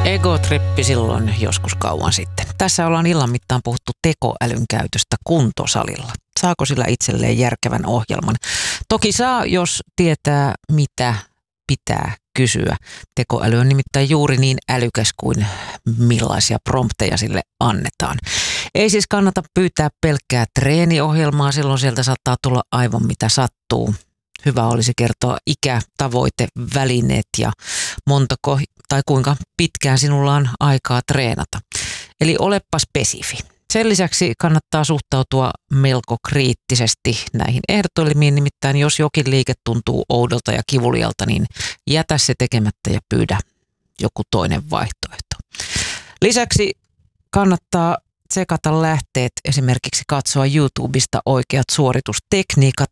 Egotrippi silloin joskus kauan sitten. Tässä ollaan illan mittaan puhuttu tekoälyn käytöstä kuntosalilla. Saako sillä itselleen järkevän ohjelman? Toki saa, jos tietää, mitä pitää kysyä. Tekoäly on nimittäin juuri niin älykäs kuin millaisia prompteja sille annetaan. Ei siis kannata pyytää pelkkää treeniohjelmaa, silloin sieltä saattaa tulla aivan mitä sattuu. Hyvä olisi kertoa ikä, tavoite, välineet ja montako tai kuinka pitkään sinulla on aikaa treenata. Eli olepa spesifi. Sen lisäksi kannattaa suhtautua melko kriittisesti näihin ehdotelmiin, nimittäin jos jokin liike tuntuu oudolta ja kivulialta, niin jätä se tekemättä ja pyydä joku toinen vaihtoehto. Lisäksi kannattaa tsekata lähteet, esimerkiksi katsoa YouTubesta oikeat suoritustekniikat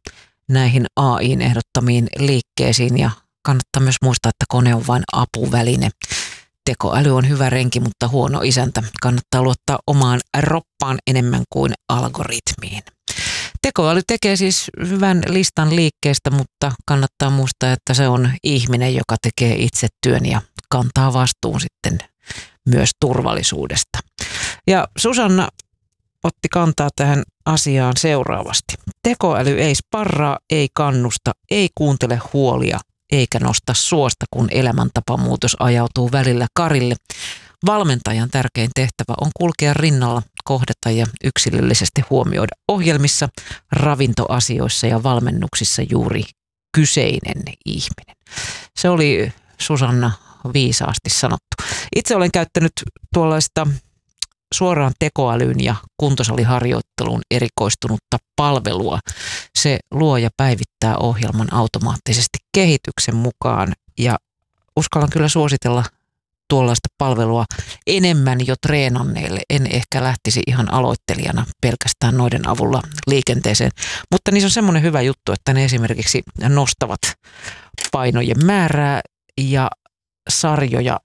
näihin AI:n ehdottamiin liikkeisiin ja kannattaa myös muistaa, että kone on vain apuväline. Tekoäly on hyvä renki, mutta huono isäntä. Kannattaa luottaa omaan roppaan enemmän kuin algoritmiin. Tekoäly tekee siis hyvän listan liikkeistä, mutta kannattaa muistaa, että se on ihminen, joka tekee itse työn ja kantaa vastuun sitten myös turvallisuudesta. Ja Susanna otti kantaa tähän asiaan seuraavasti. Tekoäly ei sparraa, ei kannusta, ei kuuntele huolia eikä nosta suosta, kun elämäntapamuutos ajautuu välillä karille. Valmentajan tärkein tehtävä on kulkea rinnalla, kohdata ja yksilöllisesti huomioida ohjelmissa, ravintoasioissa ja valmennuksissa juuri kyseinen ihminen. Se oli Susanna viisaasti sanottu. Itse olen käyttänyt tuollaista suoraan tekoälyyn ja kuntosaliharjoitteluun erikoistunutta palvelua. Se luo ja päivittää ohjelman automaattisesti kehityksen mukaan ja uskallan kyllä suositella tuollaista palvelua enemmän jo treenanneille. En ehkä lähtisi ihan aloittelijana pelkästään noiden avulla liikenteeseen, mutta niissä on semmoinen hyvä juttu, että ne esimerkiksi nostavat painojen määrää ja sarjoja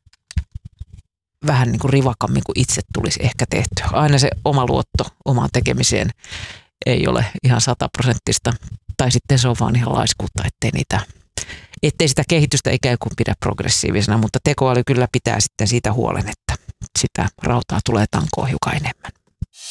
vähän niin kuin rivakammin kuin itse tulisi ehkä tehtyä. Aina se oma luotto omaan tekemiseen ei ole ihan 100%, tai sitten se on vaan ihan laiskuutta, ettei sitä kehitystä ikään kuin pidä progressiivisena, mutta tekoäly kyllä pitää sitten siitä huolen, että sitä rautaa tulee tankoon hiukan enemmän.